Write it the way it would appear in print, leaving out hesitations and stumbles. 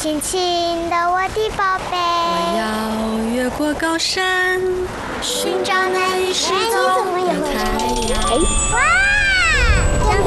轻轻的我的宝贝， 我要越过高山， 寻找那一